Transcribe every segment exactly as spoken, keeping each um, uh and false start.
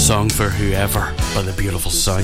Song for Whoever by the Beautiful South.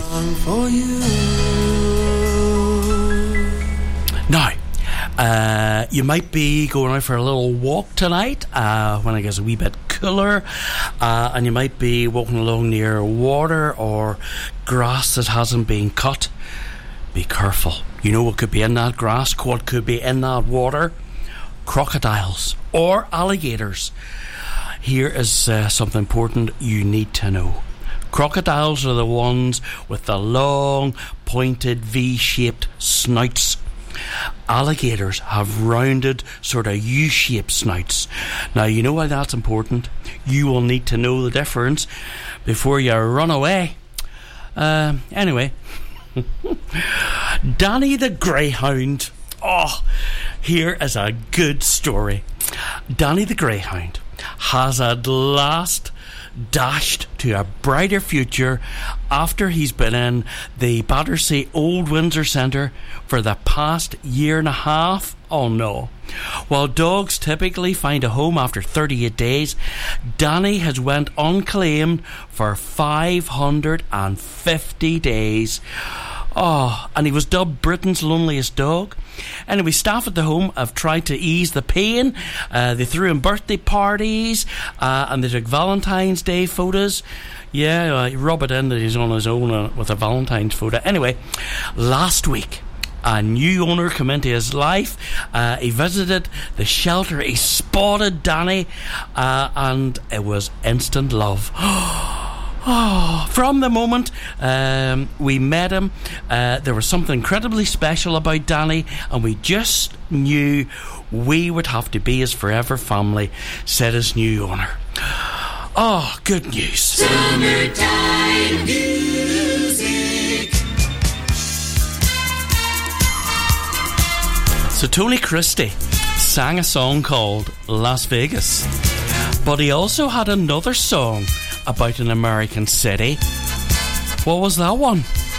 Now, uh, you might be going out for a little walk tonight uh, when it gets a wee bit cooler, uh, and you might be walking along near water or grass that hasn't been cut. Be careful. You know what could be in that grass, what could be in that water? Crocodiles or alligators. Here is uh, something important you need to know. Crocodiles are the ones with the long, pointed, V-shaped snouts. Alligators have rounded, sort of U-shaped snouts. Now, you know why that's important? You will need to know the difference before you run away. Uh, anyway, Danny the Greyhound. Oh, here is a good story. Danny the Greyhound has at last dashed to a brighter future after he's been in the Battersea Old Windsor Centre for the past year and a half. Oh no. While dogs typically find a home after thirty-eight days, Danny has went unclaimed for five hundred fifty days. Oh, and he was dubbed Britain's loneliest dog. Anyway, staff at the home have tried to ease the pain. Uh, they threw him birthday parties, uh, and they took Valentine's Day photos. Yeah, uh, rub it in that he's on his own uh, with a Valentine's photo. Anyway, last week, a new owner came into his life. Uh, he visited the shelter. He spotted Danny, uh, and it was instant love. Oh, from the moment um, we met him, uh, there was something incredibly special about Danny, and we just knew we would have to be his forever family, said his new owner. Oh, good news. Summertime music. So Tony Christie sang a song called Las Vegas, but he also had another song about an American city. What was that one?